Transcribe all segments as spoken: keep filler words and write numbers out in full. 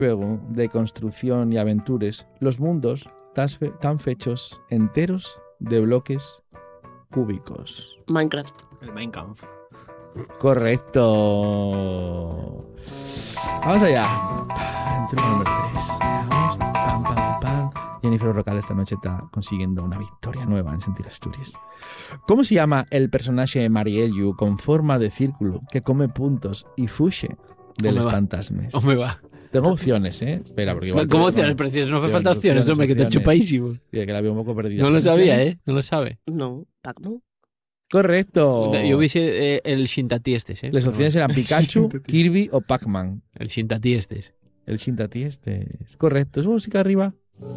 juego de construcción y aventuras, los mundos están fechos enteros de bloques cúbicos. Minecraft. El Minecraft. Correcto. Vamos allá. Truco número tres. Vamos. Pam, pam, pam, pam. Jennifer Rocal esta noche está consiguiendo una victoria nueva en Sentir Asturias. ¿Cómo se llama el personaje de Mariellu con forma de círculo que come puntos y fuge de los fantasmas? ¿Cómo me va? Tengo opciones, ¿eh? Espera, porque igual... ¿Cómo opciones? Pero si no hace falta opciones, hombre, que te chupadísimo. Que la veo un poco perdida. No lo sabía, ¿eh? No lo sabe. No, Pac-Man. Correcto. Yo hubiese eh, el Shintatiestes, ¿eh? Las opciones eran Pikachu, Kirby o Pac-Man. El Shintatiestes. El Shintatiestes. Correcto. ¿Es música arriba?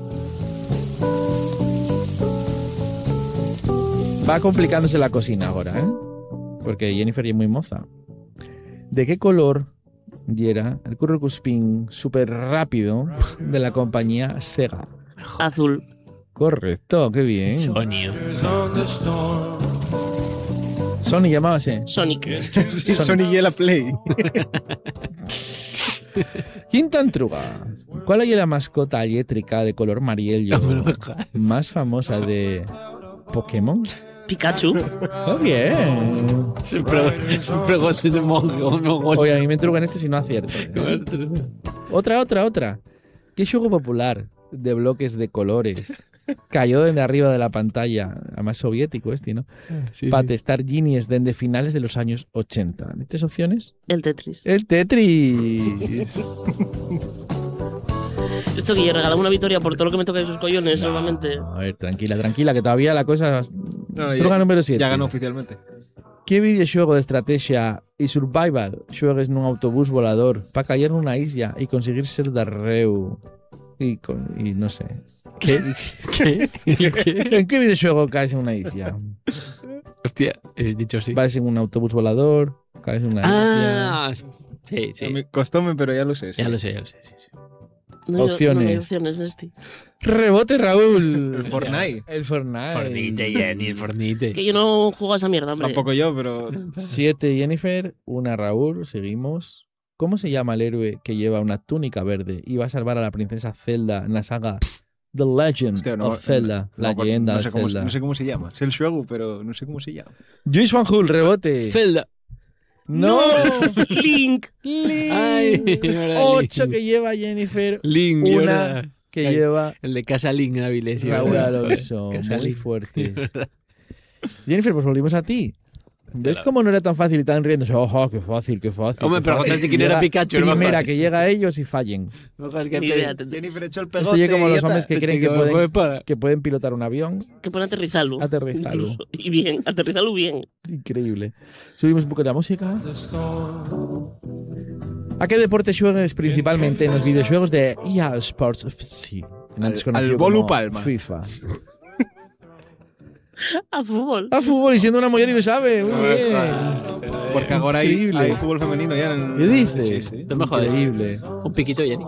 Va complicándose la cocina ahora, ¿eh? Porque Jennifer ya es muy moza. ¿De qué color era el currucuspín súper rápido de la compañía Sega? Azul. Correcto, qué bien. Sony. Sony llamábase. Sonic. Sí, Sonic y la Play. Quinta entruga. ¿Cuál es la mascota eléctrica de color amarillo más famosa de Pokémon? Pikachu. Oh, bien. Siempre, siempre goces de mongo. Oye, a mí me entrugan este si no acierto. Otra, otra, otra. ¿Qué juego popular de bloques de colores cayó desde arriba de la pantalla? Además soviético este, ¿no? Sí, Para sí. testar genies desde finales de los años ochenta. ¿Tres opciones? El Tetris. El Tetris. Esto que regala una victoria por todo lo que me toca de esos collones, No, solamente. A ver, tranquila, tranquila, que todavía la cosa... No, no, Truga ya, número siete. ya ganó oficialmente. ¿Qué videojuego de estrategia y survival juegues nun autobús volador para caer nunha isla y conseguir ser darreu? Y, con, y no sé. ¿Qué? ¿Qué? ¿Qué? ¿En qué videojuego caes en una isla? Hostia, he dicho sí. Vas en un autobús volador, caes en una isla... Ah, sí, sí. Me costóme, pero ya lo sé. sí. Ya lo sé, ya lo sé. Sí, sí. No hay- Opciones. No hay opciones, este. ¡Rebote, Raúl! El Fortnite. El Fortnite. Fornite, Jenny, el Fornite. Que yo no juego a esa mierda, hombre. Tampoco yo, pero... Siete Jennifer, una Raúl, seguimos. ¿Cómo se llama el héroe que lleva una túnica verde y va a salvar a la princesa Zelda en la saga The Legend Hostia, no, of Zelda? no, la no, leyenda no sé de cómo, Zelda. no sé cómo se llama. Sé el juego, pero no sé cómo se llama. Luis Van Hul, rebote. Zelda. ¡No! Link. Link. Ay, verdad, Ocho Link. que lleva Jennifer. Link, Una verdad. que Ay, lleva El de Casa Link en Avilés. sí, Raúl verdad. Alonso. Casa Muy Link. fuerte. Jennifer, pues volvimos a ti. ¿Ves cómo no era tan fácil y estaban riéndose? ¡Ojo, qué fácil, qué fácil! Hombre, qué fácil! preguntaste quién era Llega Pikachu, no me Primera, jodas. que llega a ellos y fallen. No jodas que Ni pe- idea. te- te- Jennifer echó el Esto pegote. llega como y los ya hombres está. que creen que Chico, me pueden, para. que pueden pilotar un avión. Que pone aterrizarlo. Aterrizarlo. Incluso. Y bien, aterrizarlo bien. Increíble. Subimos un poco de la música. ¿A qué deporte juegas principalmente en los videojuegos de E A Sports? Sí. Antes Al- conocido al Bolu como Palma. FIFA. A fútbol. A fútbol y siendo una mujer y lo sabe. Muy bien. Porque ahora hay, Increíble. hay fútbol femenino ya en... ¿Qué dices? Sí, sí. No me jodas. Increíble. Un piquito, Jenny.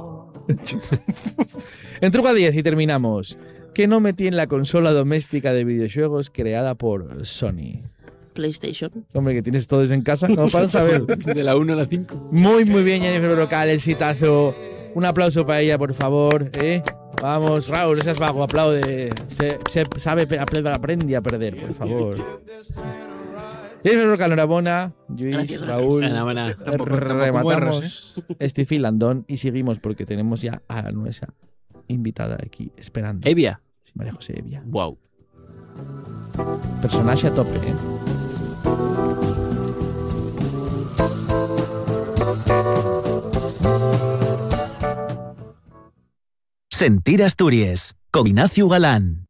En Truca diez y terminamos. ¿Qué no metí en la consola doméstica de videojuegos creada por Sony? PlayStation. Hombre, que tienes todos en casa, como para saber. De la uno a la cinco. Muy, muy bien, Jennifer Brocal, el citazo. Un aplauso para ella, por favor. ¿eh? Vamos, Raúl, ese es vago, aplaude. Se, se sabe, apre- aprende a perder, por favor. Jennifer Brocal, enhorabuena. Luis, Gracias, Raúl. Enhorabuena. Tampoco- tampoco Rematamos este filandón y seguimos porque tenemos ya a nuestra invitada aquí esperando. Evia. María José Evia. Wow. Personaje a tope, ¿eh? Sentir Asturias, con Ignacio Galán.